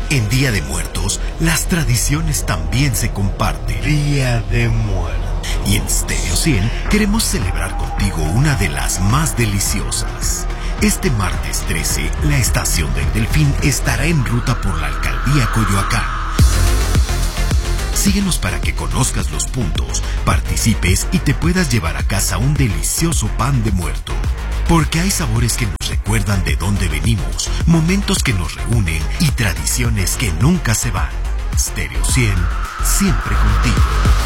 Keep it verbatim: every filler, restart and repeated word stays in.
En Día de Muertos, las tradiciones también se comparten. Día de Muertos. Y en Stereo cien queremos celebrar contigo una de las más deliciosas. Este martes trece, la Estación del Delfín estará en ruta por la Alcaldía Coyoacán. Síguenos para que conozcas los puntos, participes y te puedas llevar a casa un delicioso pan de muerto. Porque hay sabores que nos recuerdan de dónde venimos, momentos que nos reúnen y tradiciones que nunca se van. Stereo cien, siempre contigo.